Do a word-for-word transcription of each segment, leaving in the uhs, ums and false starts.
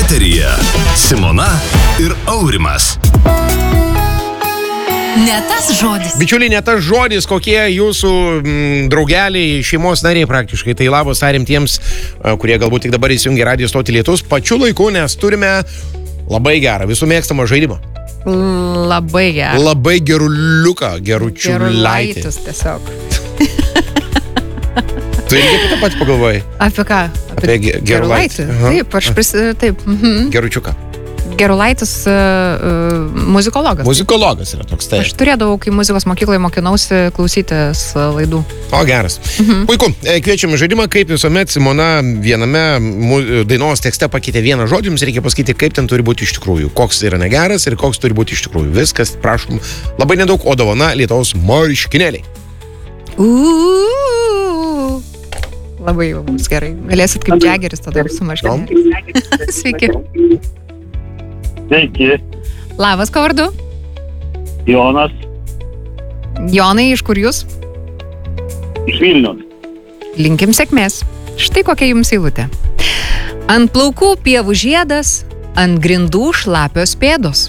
Eteryje Simona ir Aurimas. Ne tas žodis. Bičiuliai, ne tas žodis, kokie jūsų mm, draugeliai, šeimos nariai praktiškai. Tai labas tariam tiems, kurie galbūt tik dabar įsijungia radijo stotį Lietus, pačiu laiku, nes turime labai gerą, visų mėgstamą žaidimą. Labai gerą. Labai geruliuką, geručiulaitį. Gerulaitis tiesiog. Tu irgi apie tą patį pagalvojai? Apie ką? Apie, apie ge- gerulaitį. Taip, aš pris... Taip. Mhm. Geručiuką. Gerulaitis uh, uh, muzikologas. Muzikologas yra toks, tai. Aš turėdavau, kai muzikos mokykloje mokinausi klausytis laidų. O, geras. Mhm. Puiku. Kviečiam žaidimą, kaip visuomet Simona viename mu- dainos tekste pakeitė vieną žodį, jums reikia pasakyti, kaip ten turi būti iš tikrųjų. Koks yra negeras ir koks turi būti iš tikrųjų. Viskas, prašom, labai nedaug, o dovana Lietuvos marškinėliai. Uuu. Labai jau bus gerai. Galėsit kaip Jaggeris tada su marškinėliais. Sveiki. Sveiki, Labas, ko vardu? Jonas Jonai, iš kur jūs? iš Vilniaus. Linkim sėkmės. Štai kokia jums eilutė. Ant plaukų pievų žiedas, ant grindų šlapios pėdos.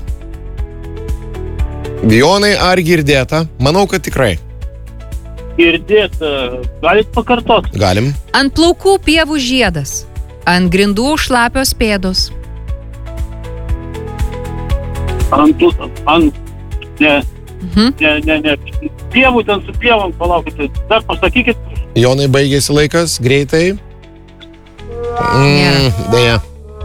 Jonai, ar girdėta? Manau, kad tikrai. Girdėt, galit pakartot? Galim. Ant plaukų pievų žiedas, ant grindų šlapios pėdos. Ant, ant, ne, Mhm. ne, ne, ne, pievų ten su pievom, palaukite, dar pasakykit. Jonai, baigėsi laikas, greitai. Mm, deja.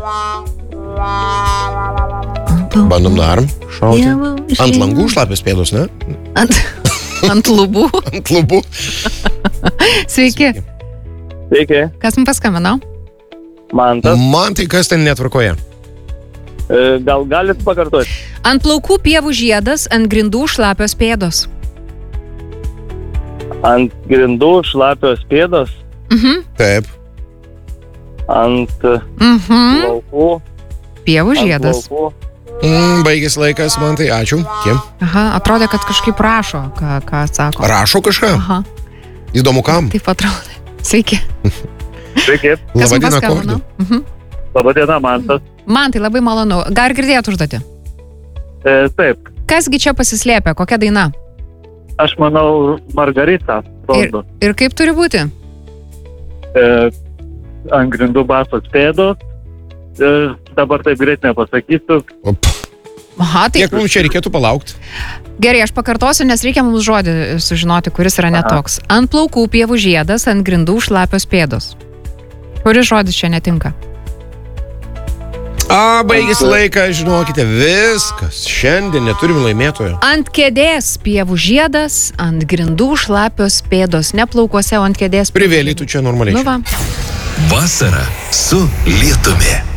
Bandom dar šauti. Ant langų šlapios pėdos, ne? Ant, ant lubų. Ant lubų. Sveiki. Sveiki, Kas man paskambino? Mantas, Man tai kas ten netvarkoje? gal galit pakartot? Ant plaukų pievų žiedas, ant grindų šlapios pėdos. Ant grindų šlapios pėdos, Mhm. Taip. ant Mhm. laukų, Pievų žiedas. Mm, baigėsi laikas, man tai ačiū. Kiem? Aha, atrodė, kad kažkaip rašo, ką, ką sako. Rašo kažką? Aha, Įdomu kam? taip atrodė. Sveiki. Sveiki, Kas man Labadiena, paskambino? Kordu. Mhm. labadiena, Mantas. Man tai labai malonu. Gar girdėjot užduotį? E, taip, Kasgi čia pasislėpė? Kokia daina? aš manau Margarita, Ir, vardu. ir kaip turi būti? E, ant grindų basos pėdos. E, dabar taip greit nepasakysiu. Op. Aha, tai Kiek mums čia reikėtų palaukti? gerai, aš pakartosiu, nes reikia mums žodį sužinoti, kuris yra netoks. Ant plaukų pievų žiedas, ant grindų šlapios pėdos. Kuris žodis čia netinka? A, baigėsi laikas, žinokite, viskas. Šiandien neturim laimėtojo. Ant kėdės pievų žiedas, ant grindų šlapios pėdos. Ne plaukuose, o ant kėdės. Privėlytų čia normaliai. Nu va. Vasara su Lietumi.